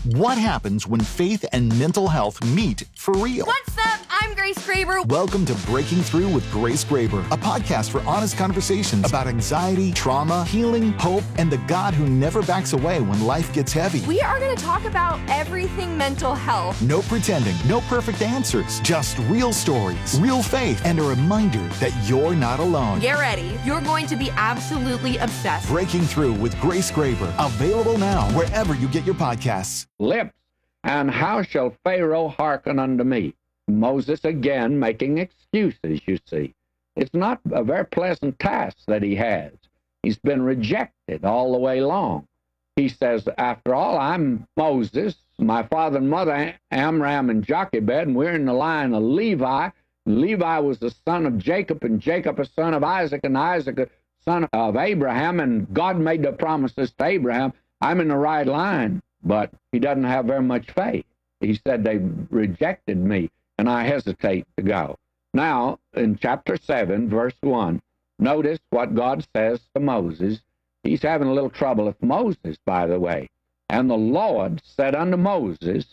What happens when faith and mental health meet for real? What's up? I'm Grace Graber. Welcome to Breaking Through with Grace Graber, a podcast for honest conversations about anxiety, trauma, healing, hope, and the God who never backs away when life gets heavy. We are going to talk about everything mental health. No pretending, no perfect answers, just real stories, real faith, and a reminder that you're not alone. Get ready. You're going to be absolutely obsessed. Breaking Through with Grace Graber, available now wherever you get your podcasts. Lips, and how shall Pharaoh hearken unto me? Moses again making excuses, you see. It's not a very pleasant task that he has. He's been rejected all the way long. He says, after all, I'm Moses, my father and mother, Amram and Jochebed, and we're in the line of Levi. Levi was the son of Jacob, and Jacob a son of Isaac, and Isaac a son of Abraham, and God made the promises to Abraham. I'm in the right line, but he doesn't have very much faith. He said, they rejected me, and I hesitate to go. Now, in chapter 7, verse 1, notice what God says to Moses. He's having a little trouble with Moses, by the way. And the Lord said unto Moses,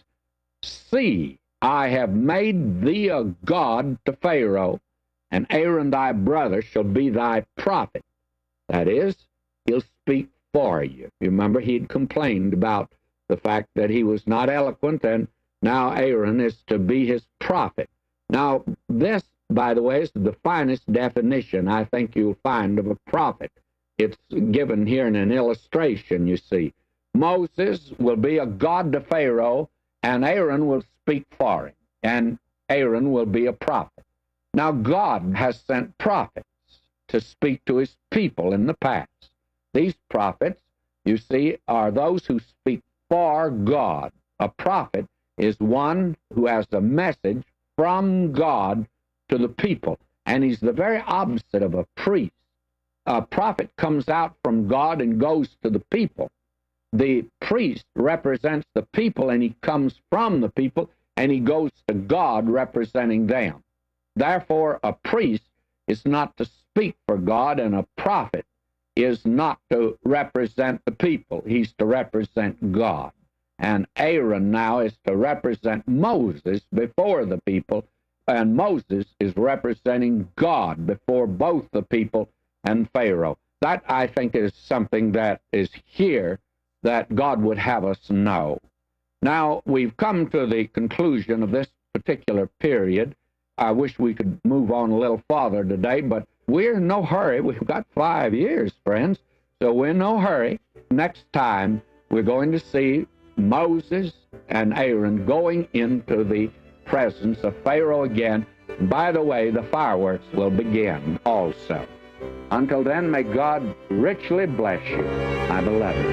See, I have made thee a god to Pharaoh, and Aaron thy brother shall be thy prophet. That is, he'll speak for you. You remember he had complained about the fact that he was not eloquent, and now Aaron is to be his prophet. Now, this, by the way, is the finest definition I think you'll find of a prophet. It's given here in an illustration, you see. Moses will be a god to Pharaoh, and Aaron will speak for him, and Aaron will be a prophet. Now, God has sent prophets to speak to his people in the past. These prophets, you see, are those who speak for God. A prophet is one who has a message from God to the people, and he's the very opposite of a priest. A prophet comes out from God and goes to the people. The priest represents the people, and he comes from the people, and he goes to God representing them. Therefore, a priest is not to speak for God, and a prophet is not to represent the people. He's to represent God. And Aaron now is to represent Moses before the people, and Moses is representing God before both the people and Pharaoh. That, I think, is something that is here that God would have us know. Now, we've come to the conclusion of this particular period. I wish we could move on a little farther today, but we're in no hurry. We've got 5 years, friends, so we're in no hurry. Next time, we're going to see Moses and Aaron going into the presence of Pharaoh again. And by the way, the fireworks will begin also. Until then, may God richly bless you, my beloved.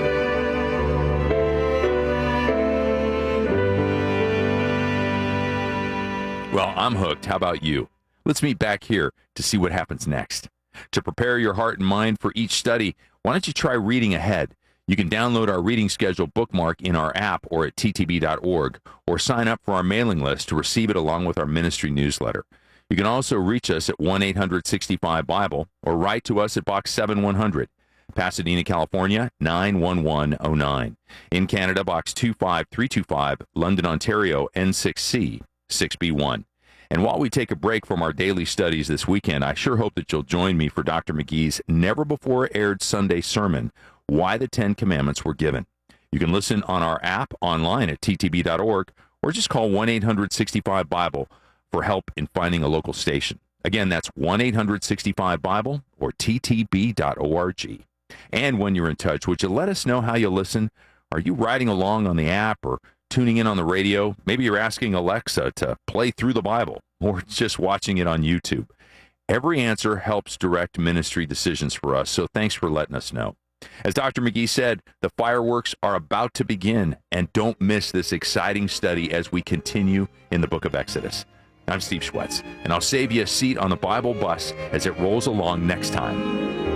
Well, I'm hooked. How about you? Let's meet back here to see what happens next. To prepare your heart and mind for each study, why don't you try reading ahead? You can download our reading schedule bookmark in our app or at ttb.org, or sign up for our mailing list to receive it along with our ministry newsletter. You can also reach us at 1-800-65-BIBLE or write to us at Box 7100, Pasadena, California, 91109. In Canada, Box 25325, London, Ontario, N6C, 6B1. And while we take a break from our daily studies this weekend, I sure hope that you'll join me for Dr. McGee's never-before-aired Sunday sermon, Why the Ten Commandments Were Given. You can listen on our app, online at ttb.org, or just call 1-800-65-BIBLE for help in finding a local station. Again, that's 1-800-65-BIBLE or ttb.org. And when you're in touch, would you let us know how you listen? Are you riding along on the app or tuning in on the radio? Maybe you're asking Alexa to play through the Bible, or just watching it on YouTube. Every answer helps direct ministry decisions for us, so thanks for letting us know. As Dr. McGee said, the fireworks are about to begin, and don't miss this exciting study as we continue in the book of Exodus. I'm Steve Schwetz, and I'll save you a seat on the Bible bus as it rolls along next time.